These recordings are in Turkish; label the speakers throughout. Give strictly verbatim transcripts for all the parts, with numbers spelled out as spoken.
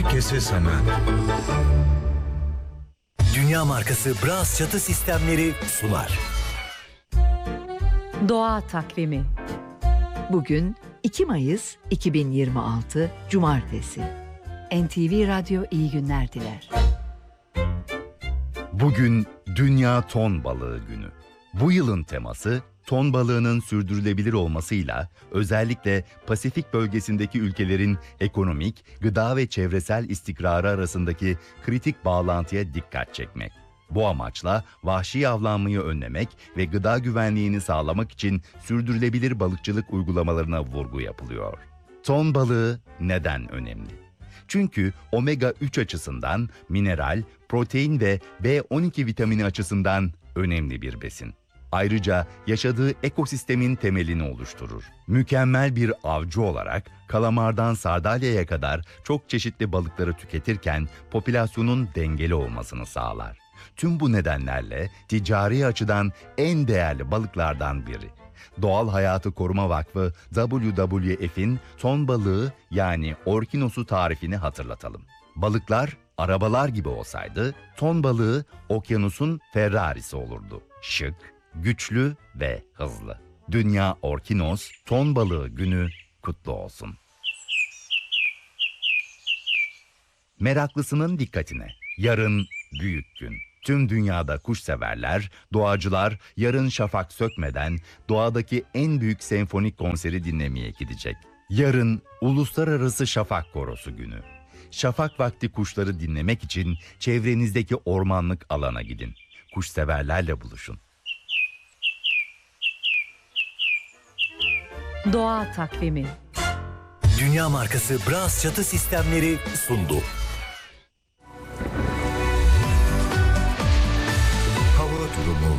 Speaker 1: herkese sanat.
Speaker 2: Dünya markası Bras çatı sistemleri sunar.
Speaker 3: Doğa takvimi. Bugün iki Mayıs iki bin yirmi altı Cumartesi. N T V Radyo iyi günler diler.
Speaker 4: Bugün Dünya Ton Balığı Günü. Bu yılın teması ton balığının sürdürülebilir olmasıyla özellikle Pasifik bölgesindeki ülkelerin ekonomik, gıda ve çevresel istikrarı arasındaki kritik bağlantıya dikkat çekmek. Bu amaçla vahşi avlanmayı önlemek ve gıda güvenliğini sağlamak için sürdürülebilir balıkçılık uygulamalarına vurgu yapılıyor. Ton balığı neden önemli? Çünkü omega üç açısından mineral, protein ve B on iki vitamini açısından önemli bir besin. Ayrıca yaşadığı ekosistemin temelini oluşturur. Mükemmel bir avcı olarak kalamardan sardalyaya kadar çok çeşitli balıkları tüketirken popülasyonun dengeli olmasını sağlar. Tüm bu nedenlerle ticari açıdan en değerli balıklardan biri. Doğal Hayatı Koruma Vakfı W W F'in ton balığı yani orkinos'u tarifini hatırlatalım. Balıklar arabalar gibi olsaydı ton balığı okyanusun Ferrari'si olurdu. Şık, güçlü ve hızlı. Dünya Orkinos Ton Balığı Günü kutlu olsun. Meraklısının dikkatine. Yarın büyük gün. Tüm dünyada kuşseverler, doğacılar yarın şafak sökmeden doğadaki en büyük senfonik konseri dinlemeye gidecek. Yarın Uluslararası Şafak Korosu Günü. Şafak vakti kuşları dinlemek için çevrenizdeki ormanlık alana gidin. Kuşseverlerle buluşun.
Speaker 3: Doğa takvimi.
Speaker 2: Dünya markası Bras çatı sistemleri sundu.
Speaker 1: Hava durumu.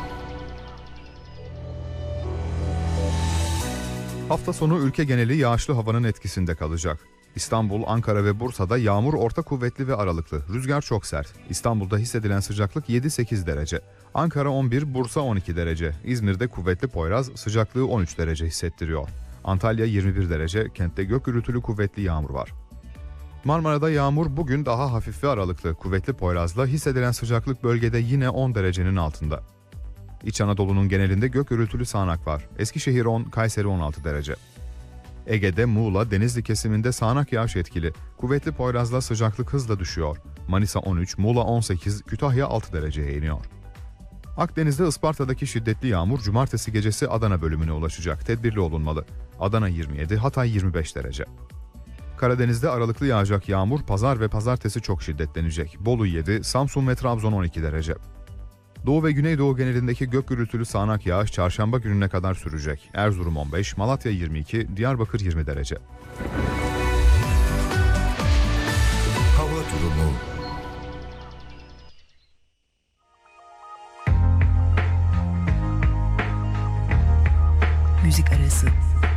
Speaker 5: Hafta sonu ülke geneli yağışlı havanın etkisinde kalacak. İstanbul, Ankara ve Bursa'da yağmur orta kuvvetli ve aralıklı. Rüzgar çok sert. İstanbul'da hissedilen sıcaklık yedi sekiz derece. Ankara on bir, Bursa on iki derece. İzmir'de kuvvetli Poyraz sıcaklığı on üç derece hissettiriyor. Antalya yirmi bir derece, kentte gök gürültülü kuvvetli yağmur var. Marmara'da yağmur bugün daha hafif ve aralıklı. Kuvvetli Poyraz'la hissedilen sıcaklık bölgede yine on derecenin altında. İç Anadolu'nun genelinde gök gürültülü sağanak var. Eskişehir on, Kayseri on altı derece. Ege'de Muğla, Denizli kesiminde sağanak yağış etkili. Kuvvetli Poyraz'la sıcaklık hızla düşüyor. Manisa on üç, Muğla on sekiz, Kütahya altı dereceye iniyor. Akdeniz'de Isparta'daki şiddetli yağmur cumartesi gecesi Adana bölümüne ulaşacak. Tedbirli olunmalı. Adana yirmi yedi, Hatay yirmi beş derece. Karadeniz'de aralıklı yağacak yağmur pazar ve pazartesi çok şiddetlenecek. Bolu yedi, Samsun ve Trabzon on iki derece. Doğu ve Güneydoğu genelindeki gök gürültülü sağanak yağış çarşamba gününe kadar sürecek. Erzurum on beş, Malatya yirmi iki, Diyarbakır yirmi derece.
Speaker 1: Hava durumu.
Speaker 6: Müzik arası.